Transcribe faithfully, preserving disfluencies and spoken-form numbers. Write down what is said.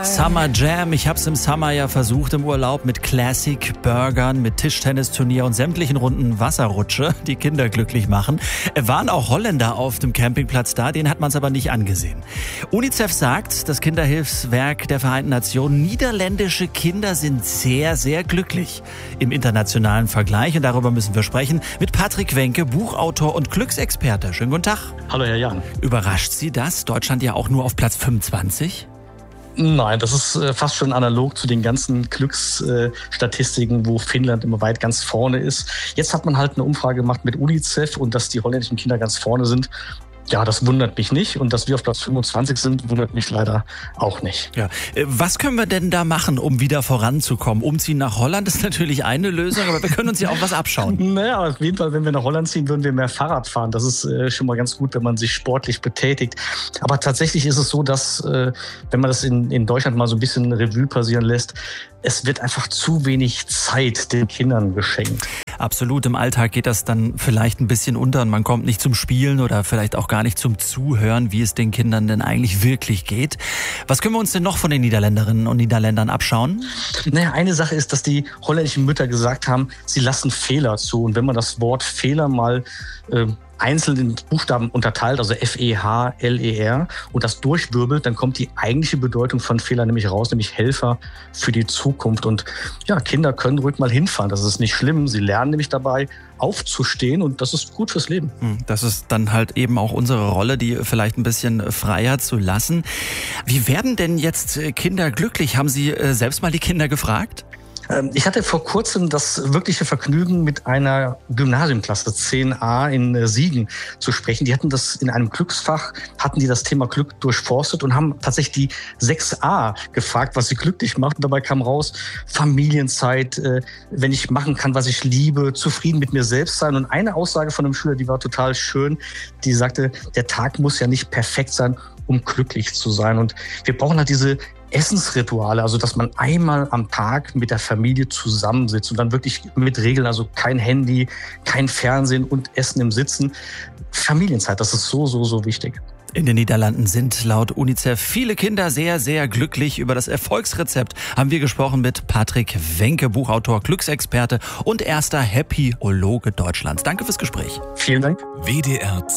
Summer Jam, ich hab's im Summer ja versucht im Urlaub mit Classic Burgern, mit Tischtennisturnier und sämtlichen Runden Wasserrutsche, die Kinder glücklich machen. Waren auch Holländer auf dem Campingplatz da, denen hat man es aber nicht angesehen. UNICEF sagt, das Kinderhilfswerk der Vereinten Nationen, niederländische Kinder sind sehr, sehr glücklich im internationalen Vergleich. Und darüber müssen wir sprechen mit Patrick Wenke, Buchautor und Glücksexperte. Schönen guten Tag. Hallo Herr Jan. Überrascht Sie das? Deutschland ja auch nur auf Platz fünfundzwanzig? Nein, das ist äh, fast schon analog zu den ganzen Glücksstatistiken, äh, wo Finnland immer weit ganz vorne ist. Jetzt hat man halt eine Umfrage gemacht mit UNICEF und dass die holländischen Kinder ganz vorne sind. Ja, das wundert mich nicht. Und dass wir auf Platz fünfundzwanzig sind, wundert mich leider auch nicht. Ja. Was können wir denn da machen, um wieder voranzukommen? Umziehen nach Holland ist natürlich eine Lösung, aber wir können uns ja auch was abschauen. Naja, auf jeden Fall, wenn wir nach Holland ziehen, würden wir mehr Fahrrad fahren. Das ist äh, schon mal ganz gut, wenn man sich sportlich betätigt. Aber tatsächlich ist es so, dass, äh, wenn man das in, in Deutschland mal so ein bisschen Revue passieren lässt, es wird einfach zu wenig Zeit den Kindern geschenkt. Absolut, im Alltag geht das dann vielleicht ein bisschen unter und man kommt nicht zum Spielen oder vielleicht auch gar nicht zum Zuhören, wie es den Kindern denn eigentlich wirklich geht. Was können wir uns denn noch von den Niederländerinnen und Niederländern abschauen? Naja, eine Sache ist, dass die holländischen Mütter gesagt haben, sie lassen Fehler zu. Und wenn man das Wort Fehler mal äh, einzeln in Buchstaben unterteilt, also F E H L E R, und das durchwirbelt, dann kommt die eigentliche Bedeutung von Fehler nämlich raus, nämlich Helfer für die Zukunft. Und ja, Kinder können ruhig mal hinfahren, das ist nicht schlimm. Sie lernen nämlich dabei aufzustehen und das ist gut fürs Leben. Das ist dann halt eben auch unsere Rolle, die vielleicht ein bisschen freier zu lassen. Wie werden denn jetzt Kinder glücklich? Haben Sie selbst mal die Kinder gefragt? Ich hatte vor kurzem das wirkliche Vergnügen, mit einer Gymnasiumklasse zehn a in Siegen zu sprechen. Die hatten das in einem Glücksfach, hatten die das Thema Glück durchforstet und haben tatsächlich die sechs a gefragt, was sie glücklich macht. Und dabei kam raus, Familienzeit, wenn ich machen kann, was ich liebe, zufrieden mit mir selbst sein. Und eine Aussage von einem Schüler, die war total schön, die sagte, der Tag muss ja nicht perfekt sein, um glücklich zu sein. Und wir brauchen halt diese Essensrituale, also dass man einmal am Tag mit der Familie zusammensitzt und dann wirklich mit Regeln, also kein Handy, kein Fernsehen und Essen im Sitzen. Familienzeit, das ist so, so, so wichtig. In den Niederlanden sind laut UNICEF viele Kinder sehr, sehr glücklich. Über das Erfolgsrezept haben wir gesprochen mit Patrick Wenke, Buchautor, Glücksexperte und erster Happy-Ologe Deutschlands. Danke fürs Gespräch. Vielen Dank. W D R